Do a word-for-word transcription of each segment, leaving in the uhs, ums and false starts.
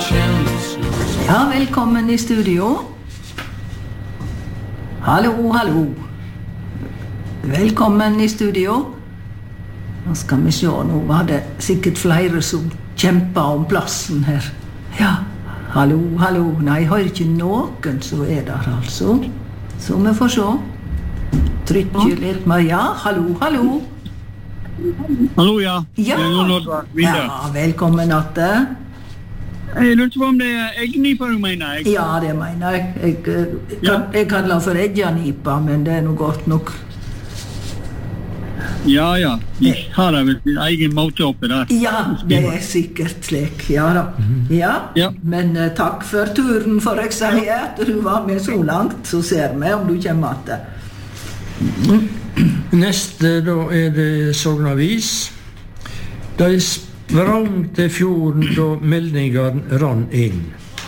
Ja, velkommen i studio. Hallo, hallo. Velkommen i studio. Nå skal vi se, nå var det sikkert flere som kjempet om plassen her. Ja, hallo, hallo. Nei, jeg har ikke noen som er der, altså. Så vi får se. Trykker litt mer. Ja, hallo, hallo. Hallo, ja. Ja, ja velkommen, Atte. Jeg lurer på om det er eggnipa du mener, jeg? Ja, det mener jeg. Jeg, jeg, jeg, jeg kaller det for eggenipa, men det er noe godt nok. Ja, ja. De har da vel sin egen måte oppe der. Ja, det er sikkert slik. Ja da. Ja, ja. Men uh, takk for turen, for jeg sier at du var med så langt, så ser vi om du kommer til. Neste da er det Sognavis. De sprang til fjorden da meldingene rann inn.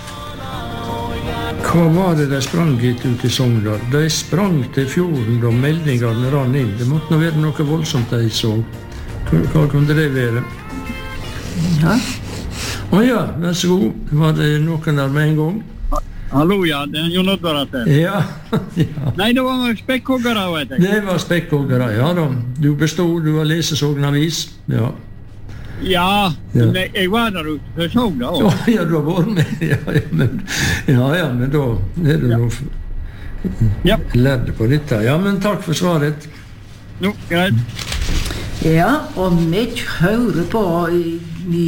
Hva var det de sprang hit ut i Sogndal? De sprang til fjorden da meldingene rann inn. Det måtte nå være noe voldsomt de så. Hva kunne det være? Ja. Å ja, vær så god. Var det noen der med en gang? Hallo, ja. Det er Jon Oddvar at det. Ja, ja. Nei, det var spekkhoggere, vet jeg. Det var spekkhoggere, ja da. Du bestod, du har lest Sognavis. Ja. Ja, ja. Men jeg, jeg var der ute for sånn da også. Ja, ja, du har vært med. Ja, ja, men, ja, ja, men da er du ja. Nå ja. lærte på dette. Ja, men takk for svaret. Jo, greit. Ja, og vi hører på i, i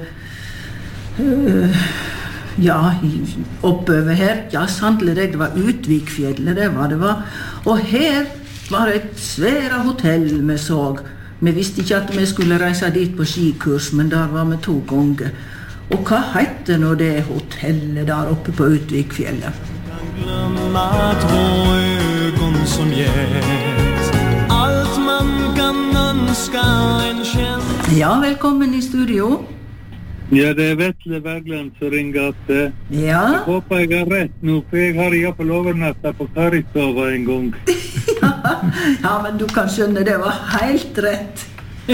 uh, ja, oppover her. Ja, sannelig, det var Utvikfjellet, det var det var. Og her var et svære hotell vi så. Vi visste ikke at vi skulle reise dit på skikurs, men der var vi to ganger. Og hva heter nå det hotellet der oppe på Utvikfjellet? Glömma två ögon som gett allt man kan önska en känsla. Ja, velkommen i studio. Ja, det er Vetle Bergland som ringer at ja. Jeg håper jeg har rett nå, for jeg har i hvert fall overnattet på Karistova en gang. ja, ja, men du kan skjønne, det var helt rett.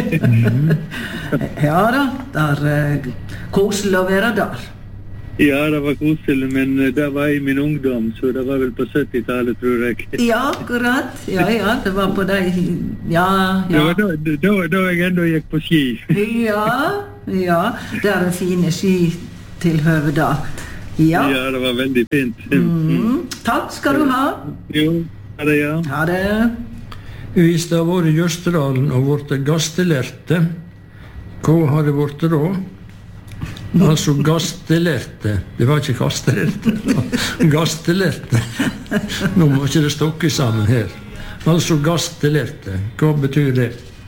ja da, det er koselig å være der. Ja, det var koselig, men det var i min ungdom, så det var vel på syttitallet, tror jeg. ja, akkurat. Ja, ja, det var på deg. Ja, ja. Det var da, da, da jeg enda gikk på ski. ja, ja, det er en fine skitilhøve da. Ja. ja, det var veldig fint. Mm. Takk skal du ha. Jo, ha det, ja. Ha det. Hvis det har vært i Jøsterdalen og vært gastelerte, hva har det vært da? Altså gastelerte. Det var ikke kastelerte. Gastelerte. Nå må ikke det stokke sammen her. Altså gastelerte. Hva betyr det?